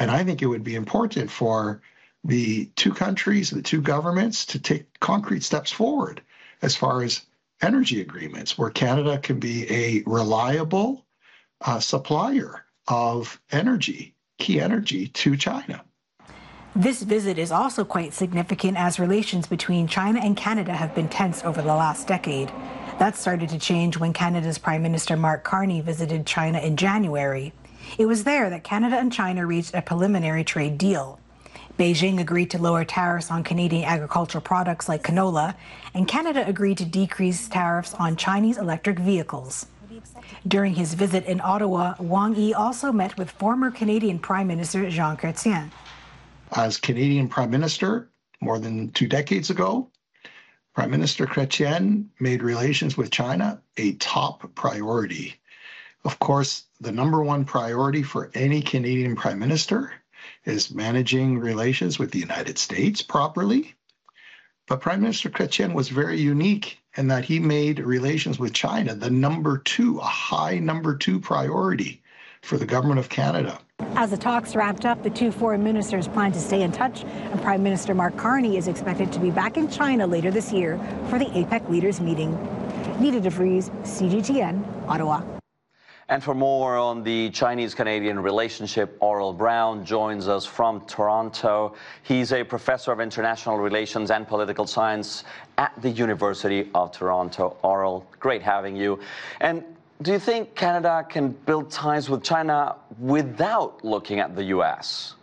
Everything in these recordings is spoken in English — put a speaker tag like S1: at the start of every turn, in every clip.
S1: And I think it would be important for the two countries, the two governments to take concrete steps forward as far as energy agreements, where Canada can be a reliable supplier of energy, key energy, to China.
S2: This visit is also quite significant as relations between China and Canada have been tense over the last decade. That started to change when Canada's Prime Minister Mark Carney visited China in January. It was there that Canada and China reached a preliminary trade deal. Beijing agreed to lower tariffs on Canadian agricultural products like canola, and Canada agreed to decrease tariffs on Chinese electric vehicles. During his visit in Ottawa, Wang Yi also met with former Canadian Prime Minister Jean Chrétien.
S1: As Canadian Prime Minister more than 2 decades ago, Prime Minister Chrétien made relations with China a top priority. Of course, the number one priority for any Canadian Prime Minister is managing relations with the United States properly. But Prime Minister Chrétien was very unique in that he made relations with China the number 2, a high number 2 priority for the government of Canada.
S2: As the talks wrapped up, the two foreign ministers plan to stay in touch, and Prime Minister Mark Carney is expected to be back in China later this year for the APEC leaders meeting. Nita DeVries, CGTN, Ottawa.
S3: And for more on the Chinese-Canadian relationship, Aurel Braun joins us from Toronto. He's a professor of international relations and political science at the University of Toronto. Aurel, great having you. And do you think Canada can build ties with China without looking at the U.S.?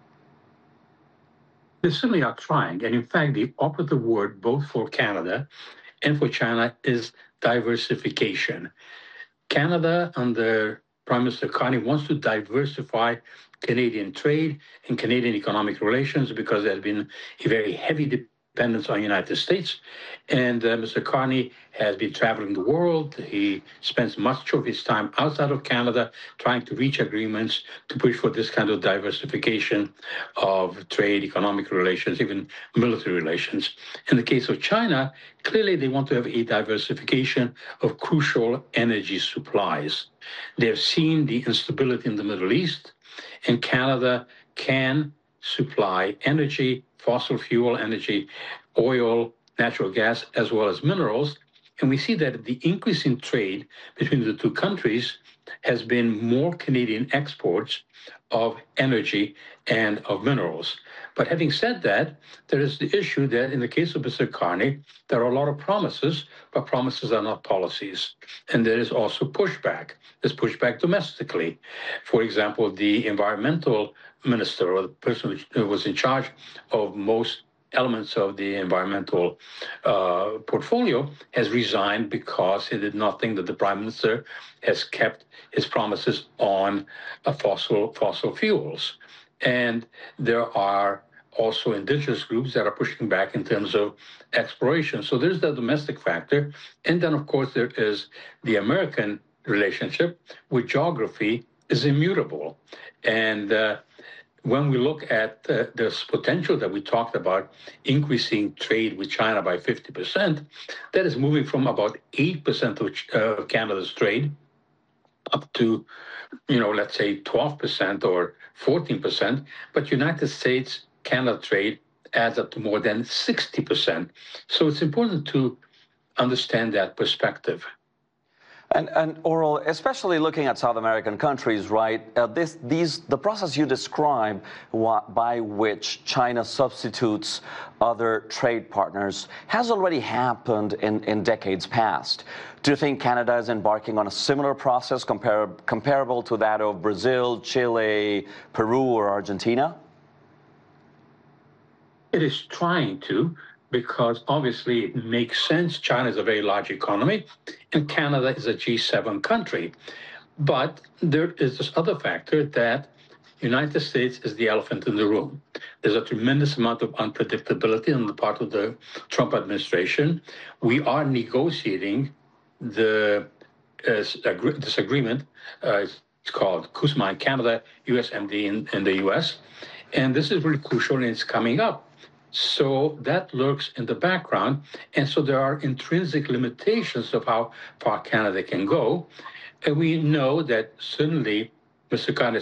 S4: They certainly are trying. And in fact, the operative word both for Canada and for China is diversification. Canada, under Prime Minister Carney, wants to diversify Canadian trade and Canadian economic relations because there has been a very heavy dependence on the United States. And Mr. Carney has been traveling the world. He spends much of his time outside of Canada trying to reach agreements to push for this kind of diversification of trade, economic relations, even military relations. In the case of China, clearly they want to have a diversification of crucial energy supplies. They've seen the instability in the Middle East, and Canada can supply energy, fossil fuel energy, oil, natural gas, as well as minerals. And we see that the increase in trade between the two countries has been more Canadian exports of energy and of minerals. But having said that, there is the issue that in the case of Mr. Carney, there are a lot of promises, but promises are not policies. And there is also pushback. There's pushback domestically. For example, the environmental minister, or the person who was in charge of most elements of the environmental portfolio, has resigned because he did not think that the prime minister has kept his promises on fossil fuels. And there are also indigenous groups that are pushing back in terms of exploration. So there's the domestic factor. And then, of course, there is the American relationship, which geography is immutable. And when we look at this potential that we talked about, increasing trade with China by 50%, that is moving from about 8% of Canada's trade up to, let's say 12% or 14%. But United States, Canada trade adds up to more than 60%. So it's important to understand that perspective.
S3: And Aurel, especially looking at South American countries, right? The process you describe by which China substitutes other trade partners has already happened in decades past. Do you think Canada is embarking on a similar process comparable to that of Brazil, Chile, Peru, or Argentina?
S4: It is trying to, because obviously it makes sense. China is a very large economy, and Canada is a G7 country. But there is this other factor that United States is the elephant in the room. There's a tremendous amount of unpredictability on the part of the Trump administration. We are negotiating this agreement. It's called CUSMA in Canada, USMD in the US. And this is really crucial, and it's coming up. So that lurks in the background. And so there are intrinsic limitations of how far Canada can go. And we know that certainly Mr. Carney